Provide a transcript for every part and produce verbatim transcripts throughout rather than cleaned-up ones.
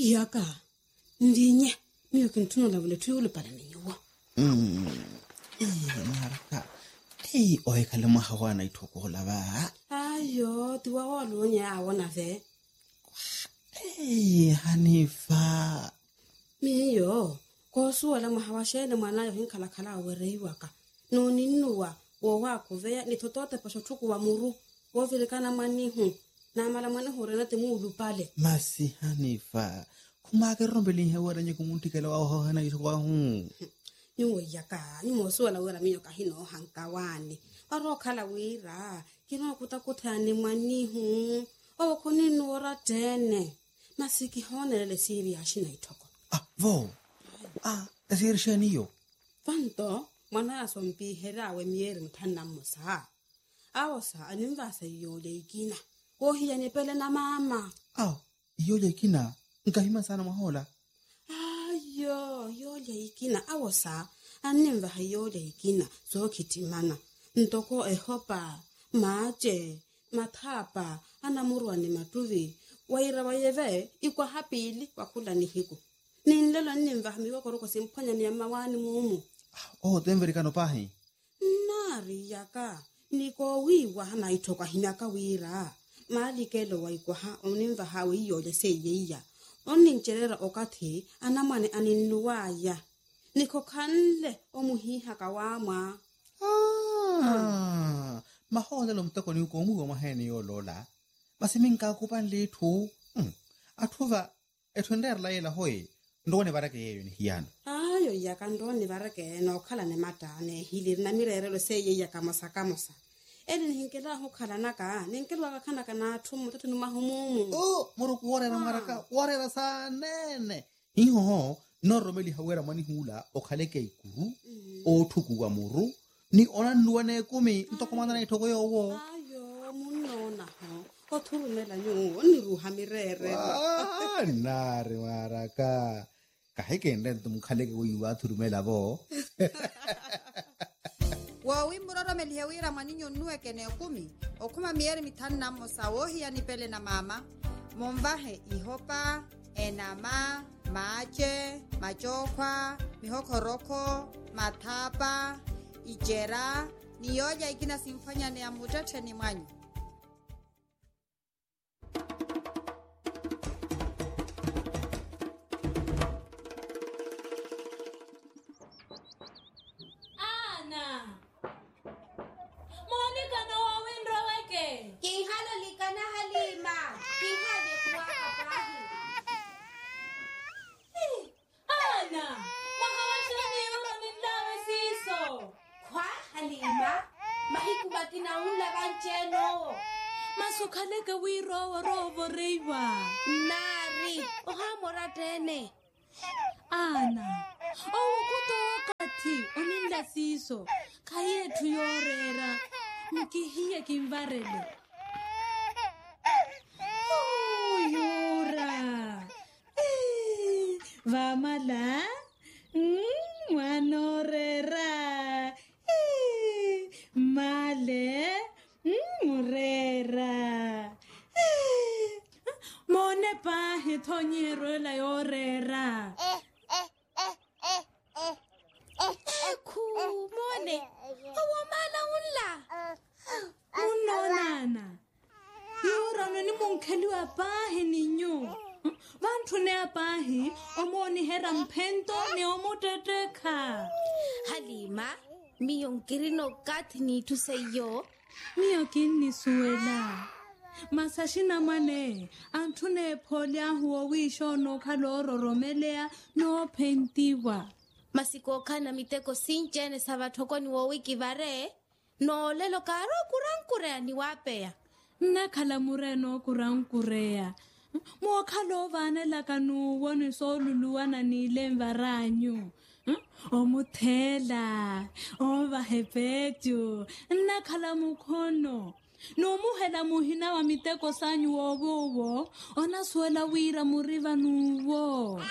Yaka. Ndinye. Miyo kintuno la vile tuyo pala ninyuwa. Mm. Eh, maraka. Eh, oe kale mahawana itoko la ba. Ayo, tuwa walo nya awana ve. Eh, Hanifa. Miyo. Kosu wala mahawashele mwanayo hinkala kala werei waka. No ninuwa. Wawa kuvea ni totote pashotuku wa muru. Wovile kana manihu. Na mala manihu renate muulu pale. Masi Hanifa. Kumake rombeli hewa renye kumuntikele wa oho hana itoko huu. Nyuwe yaka. Nyuwe suwa la wera miyo kahino hankawani. Waro kala wira. Kino kutakutani manihu. Owa kuninu ora tene. Masiki hone lele siri ashina itoko. Ah, vo. Ah, asir shaniyo. Fanto. Mwana ya sompi herawe mieri mtanda musa. Awosa animvasa yole ikina. Wohi ya nipele na mama. Aw, yole ikina. Nkahima sana mahola. Ayo, yole ikina. Awosa animvaha yole ikina. So kitimana. Ntoko ehopa. Maje. Matapa. Anamurwa ni matuvi. Waira wayeve. Ikwa hapili. Wakula ni hiku. Ninlelo nimvaha miwa koroko simpanya ni amawani mumu. Oh, temverikano pahi. Nari yaka. Niko wiwa hana itoka hinaka wira. Mali kelo wa ikuha onimva hawe yole seyeya. Onincherera okati anamane aninuwaya. Niko kanle omuhiha kawama. Ah, mahola lo mtoko ni ukomu wa maheni yo lola. Basi minka kupan letu. Hmm. Atuva etwender la yela hoi. Ndone barake yeyo ni hiyano. Ayo yaka ndoni barake no kala ne mata ne hiliri na mirerelo seyeya kamosa kamosa. Eni hinkela hukala naka. Ninkela wakana kana atumu tatu numahumumu. Oh, muruku warera maraka. Warera sa nene. Hiho ho. No romeli hawera mani hula. Okhaleke ikuru. O tuku wa muru. Ni ona nuwane kumi. Ntoko mandana itoko yo wo. Ayo, munona ho. Oturu mela nyu. Niru hamirere. Ah, nare maraka. Kaheke ndento mkhaleke wiwa turumela bo. Wawi muroro melihewira maninyo nuwe kene kumi. Okuma mieri mitani na mosa wohi ya nipele na mama. Mombahe ihopa, enama, mache, majokwa, mihokoroko, matapa, ijera. Niyoja ikina simfanya ni amutete ni mwanyu. Masukhaleke wiro rovo reiwa. Nari, oha moratene. Ana, owu kutokati oninda siso. Kayetu yorera. Mkihiye kimvarele. Oh, yora. Eh, vamala. Mm, wanorera. Eh, male. Murera. Eh, mone pahe thonyero la yorera. Eh, eh, eh, eh, eh, eh, eh, ku mone. Awamala unla. Unonana. Yora no ni monkeli wa pahe ninyo. Vantu ne apahi omoni hera mpento ne omoteteka. Halima, miyonkirino kati ni tuseyo. Miyo kini suela. Masashina mane. Antune polia huo wisho no kaloro romelea no pentiwa. Masiko kana miteko sinjene sabatoko ni wawiki vare. No lelo karo kurankurea ni wapea. Nakala mureno kurankurea. Mwakalo vane lakanu wani soluluwana ni lemvaranyu. Omuthela, ovahepetyo, nakhala mukhono. Nomuhela muhina wa miteko sanyu wowowo, onasuela wira muriva nuwo.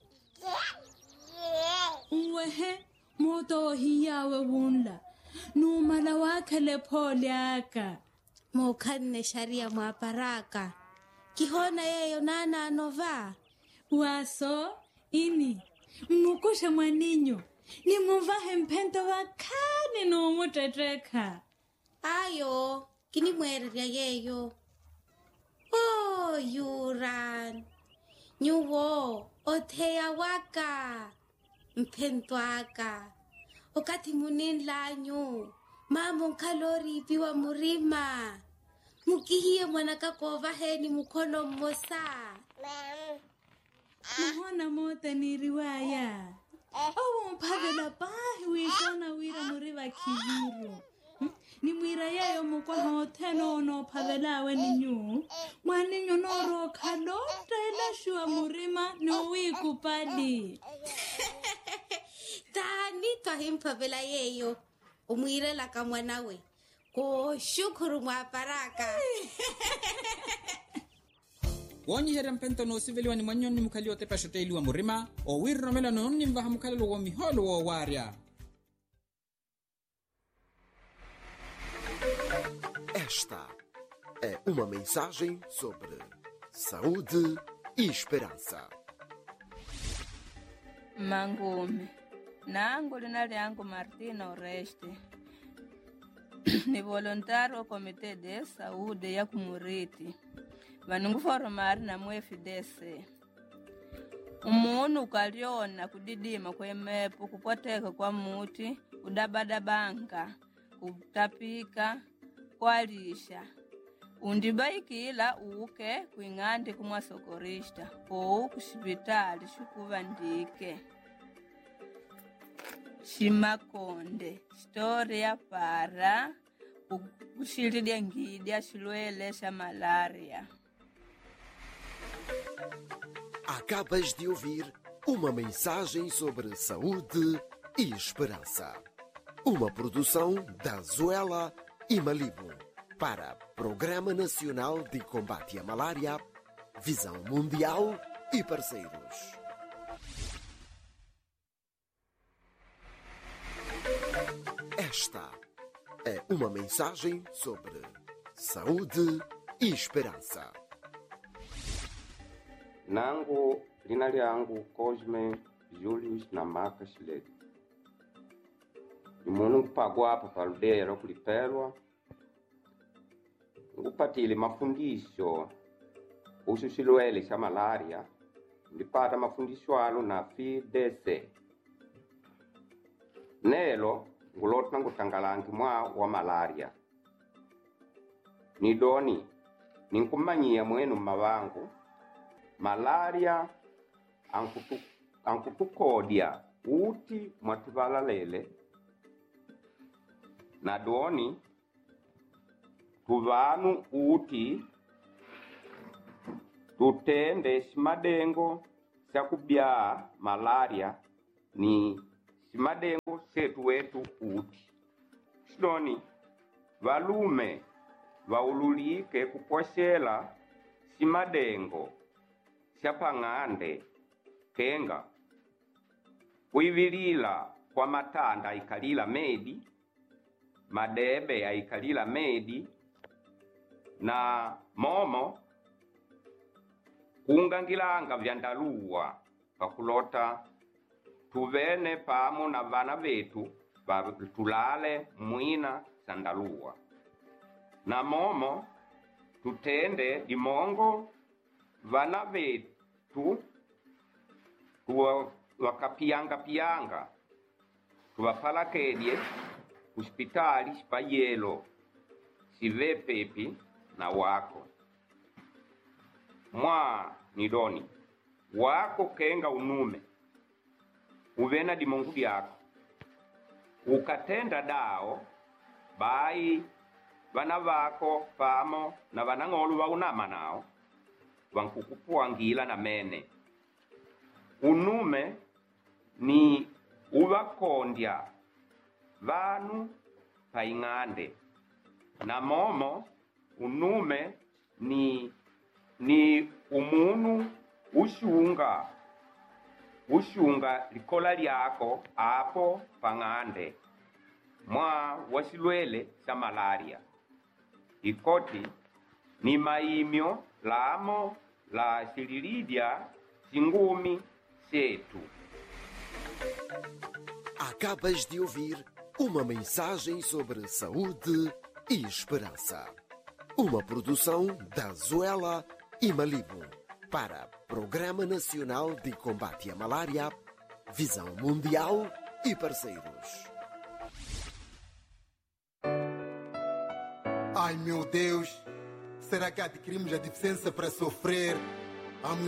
Uwehe, moto hiyawe wunla, numala wakele poliaka. Mokane sharia mwaparaka. Kihona yeyo nana anova. Waso, ini. Mnukushe mwaninyo. Ni muvahe mpento wakani no muteteka. Ayo, kini mwereria yeyo. Oh, Yuran. Nyuwo, otea waka. Mpento waka. Wakati muninla nyu. Mamo nkalori piwa murima. Mukihiye mwanaka kova heni mukono mmosa. Muhona mote ni riwaya. Owo mpavela pahi wishona wira muriva kiviro. Ni mwira yayo mukwa hoteno ono pavelawe ni nyu. Mwani nyo noro kalota ila shua murima ni uwiku pali. Tani twahimpavela yeyo. Umwire laka mwanawe. Ko shukuru mwaparaka. Wonyi hera mpento no siviliwa ni mwanyoni mukali ote pashote iliwa murima. O wirro mela no nni mvaha mukali lo miholo wo waria. Esta é uma mensagem sobre saúde e esperança. Mangume, nangu lina lyangu Martina Oreste. Ni voluntário ao Comitê de Saúde ya Kumuriti. Vanungu formari na mwe F D C. Umunu ukaliona kudidima kwemepo kupoteka kwa muti, udabadabanga, kutapika, kwalisha. Undibaikila uke kuingandi kumwasokorista, kou kushibitali shukuva ndike. Shimakonde, story ya para, kushilidia ngidia shilwele sha malaria. Acabas de ouvir uma mensagem sobre saúde e esperança. Uma produção da Zuela e Malibu para Programa Nacional de Combate à Malária, Visão Mundial e parceiros. Esta é uma mensagem sobre saúde e esperança. Nangu lina lyangu Cosme Julius Namaka Shileti. Ni munu kupagwa apa paludeya lokulipelwa. Ngupatile mafundisho kuhusu shilwele sha malaria. Ndipata mafundisho alo na F D C. Nelo ngulota ngutangalangi mwa wa malaria. Nidoni ninkumanyia mwenu mavangu malaria ankutu ankutukodia uti mwativala lele na doni tuvanu uti tutende shimadengo shakubya malaria ni shimadengo setu wetu uti shidoni valume vaululike kuposhela shimadengo shapangande kenga kuivilila kwa matanda aikalila medi madebe aikalila medi na momo kungangilanga vyandaluwa pakulota tuvene pamo na vana vetu tulale mwina sandaluwa na momo tutende dimongo vana vetu tuwa wakapianga pianga tuwapalakedye hospitali spayelo sive pepi na wako mwa nidoni wako kenga unume uvena dimongu byako ukatenda dao bai vana vako pamo na vanang'olu vaunama nao vankukupuangila na mene unume ni uvakondya vanu paing'ande na momo unume ni ni umunu ushunga ushunga likola lyako apo pang'ande mwa wasilwele sa malaria ikoti ni maimyo lamo la sililidya Singumi Setu. Acabas de ouvir uma mensagem sobre saúde e esperança. Uma produção da Zuela e Malibu para Programa Nacional de Combate à Malária, Visão Mundial e parceiros. Ai meu Deus, será que adquirimos a deficiência para sofrer? A